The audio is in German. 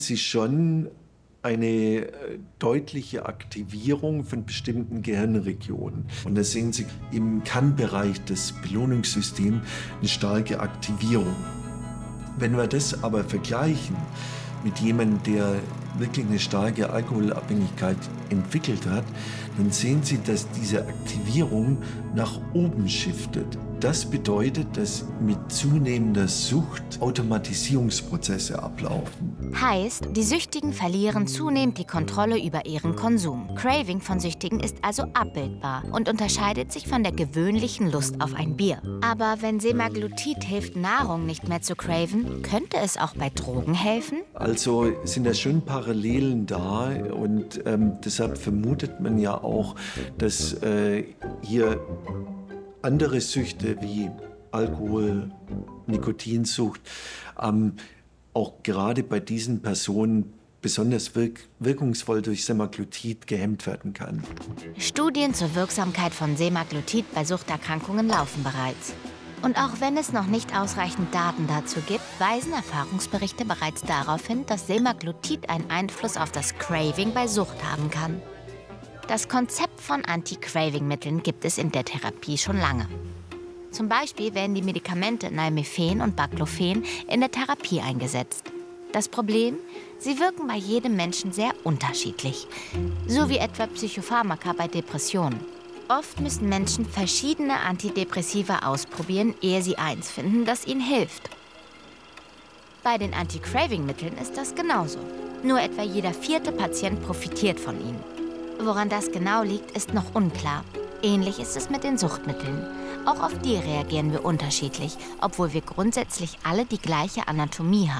Sie schon eine deutliche Aktivierung von bestimmten Gehirnregionen. Und da sehen Sie im Kernbereich des Belohnungssystems eine starke Aktivierung. Wenn wir das aber vergleichen mit jemandem, der wirklich eine starke Alkoholabhängigkeit entwickelt hat, dann sehen Sie, dass diese Aktivierung nach oben shiftet. Das bedeutet, dass mit zunehmender Sucht Automatisierungsprozesse ablaufen. Heißt, die Süchtigen verlieren zunehmend die Kontrolle über ihren Konsum. Craving von Süchtigen ist also abbildbar und unterscheidet sich von der gewöhnlichen Lust auf ein Bier. Aber wenn Semaglutid hilft, Nahrung nicht mehr zu craven, könnte es auch bei Drogen helfen? Also sind da schon Parallelen da und deshalb vermutet man ja auch, dass hier andere Süchte wie Alkohol, Nikotinsucht auch gerade bei diesen Personen besonders wirkungsvoll durch Semaglutid gehemmt werden kann. Studien zur Wirksamkeit von Semaglutid bei Suchterkrankungen laufen bereits. Und auch wenn es noch nicht ausreichend Daten dazu gibt, weisen Erfahrungsberichte bereits darauf hin, dass Semaglutid einen Einfluss auf das Craving bei Sucht haben kann. Das Konzept von Anti-Craving-Mitteln gibt es in der Therapie schon lange. Zum Beispiel werden die Medikamente Nalmephen und Baclofen in der Therapie eingesetzt. Das Problem? Sie wirken bei jedem Menschen sehr unterschiedlich. So wie etwa Psychopharmaka bei Depressionen. Oft müssen Menschen verschiedene Antidepressiva ausprobieren, ehe sie eins finden, das ihnen hilft. Bei den Anti-Craving-Mitteln ist das genauso. Nur etwa jeder 4. Patient profitiert von ihnen. Woran das genau liegt, ist noch unklar. Ähnlich ist es mit den Suchtmitteln. Auch auf die reagieren wir unterschiedlich, obwohl wir grundsätzlich alle die gleiche Anatomie haben.